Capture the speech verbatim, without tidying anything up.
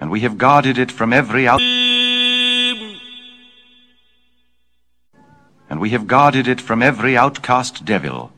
and we have guarded it from every out and we have guarded it from every outcast devil,